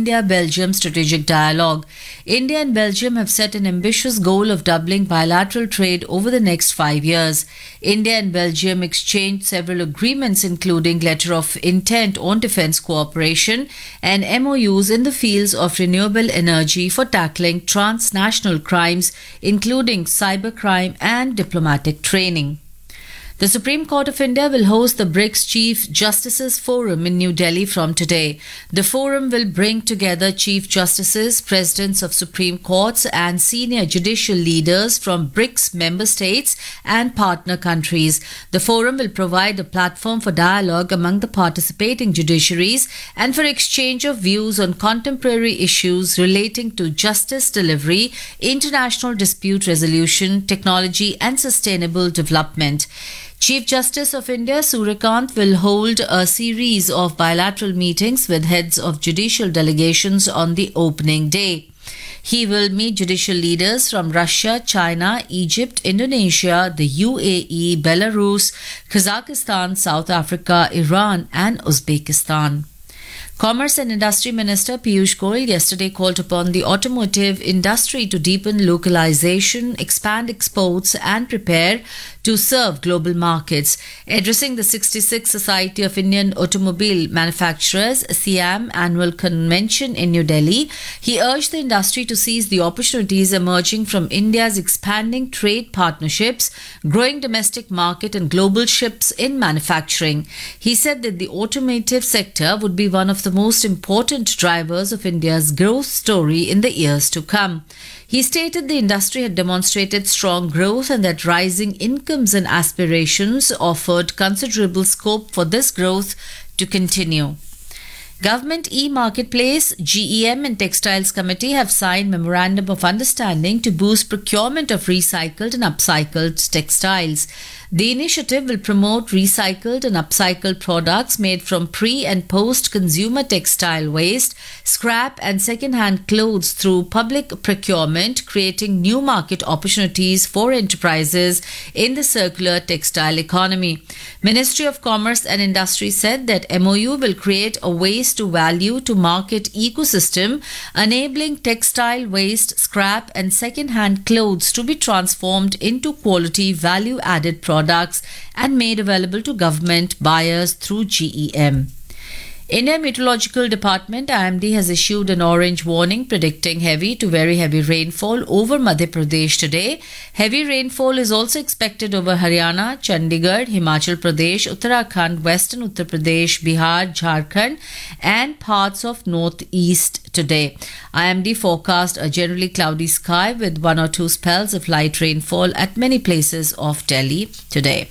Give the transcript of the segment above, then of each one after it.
India Belgium strategic dialogue. India and Belgium have set an ambitious goal of doubling bilateral trade over the next 5 years. India and Belgium exchanged several agreements, including letter of intent on defense cooperation and MOUs in the fields of renewable energy for tackling transnational crimes, including cybercrime and diplomatic training. The Supreme Court of India will host the BRICS Chief Justices Forum in New Delhi from today. The forum will bring together Chief Justices, Presidents of Supreme Courts, and senior judicial leaders from BRICS member states and partner countries. The forum will provide a platform for dialogue among the participating judiciaries and for exchange of views on contemporary issues relating to justice delivery, international dispute resolution, technology, and sustainable development. Chief Justice of India Suryakant will hold a series of bilateral meetings with heads of judicial delegations on the opening day. He will meet judicial leaders from Russia, China, Egypt, Indonesia, the UAE, Belarus, Kazakhstan, South Africa, Iran, and Uzbekistan. Commerce and Industry Minister Piyush Goyal yesterday called upon the automotive industry to deepen localization, expand exports, and prepare to serve global markets. Addressing the 66th Society of Indian Automobile Manufacturers (SIAM) annual convention in New Delhi, he urged the industry to seize the opportunities emerging from India's expanding trade partnerships, growing domestic market, and global shifts in manufacturing. He said that the automotive sector would be one of the most important drivers of India's growth story in the years to come. He stated the industry had demonstrated strong growth and that rising incomes and aspirations offered considerable scope for this growth to continue. Government e-Marketplace, GEM and Textiles Committee have signed Memorandum of Understanding to boost procurement of recycled and upcycled textiles. The initiative will promote recycled and upcycled products made from pre- and post-consumer textile waste, scrap and second-hand clothes through public procurement, creating new market opportunities for enterprises in the circular textile economy. Ministry of Commerce and Industry said that MOU will create a waste to value to market ecosystem, enabling textile waste, scrap and second-hand clothes to be transformed into quality value-added products and made available to government buyers through GEM. India Meteorological Department IMD has issued an orange warning predicting heavy to very heavy rainfall over Madhya Pradesh today. Heavy rainfall is also expected over Haryana, Chandigarh, Himachal Pradesh, Uttarakhand, Western Uttar Pradesh, Bihar, Jharkhand and parts of northeast today. IMD forecast a generally cloudy sky with one or two spells of light rainfall at many places of Delhi today.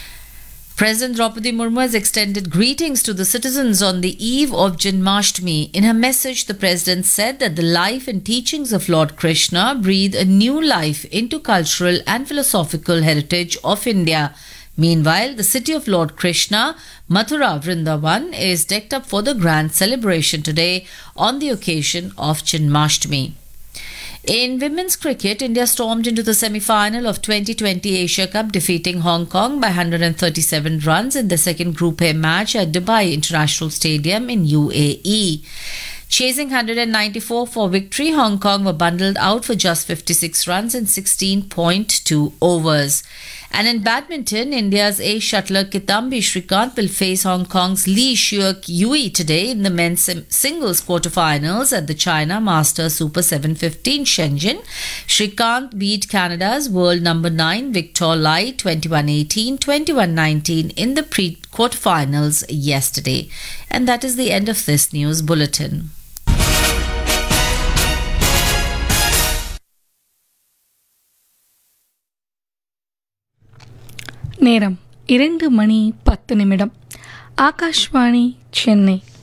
President Draupadi Murmu has extended greetings to the citizens on the eve of Janmashtami. In her message, the President said that the life and teachings of Lord Krishna breathe a new life into cultural and philosophical heritage of India. Meanwhile, the city of Lord Krishna, Mathura Vrindavan, is decked up for the grand celebration today on the occasion of Janmashtami. In women's cricket, India stormed into the semi-final of 2020 Asia Cup, defeating Hong Kong by 137 runs in the second Group A match at Dubai International Stadium in UAE. Chasing 194 for victory, Hong Kong were bundled out for just 56 runs in 16.2 overs. And in badminton, India's ace shuttler Kitambi Shrikant will face Hong Kong's Lee Seok Yui today in the men's singles quarterfinals at the China Masters Super 715 Shenzhen. Shrikant beat Canada's world number 9 Victor Lai 21-18, 21-19 in the pre-quarterfinals yesterday. And that is the end of this news bulletin. நேரம் 2:10 ஆகாஷ்வாணி சென்னை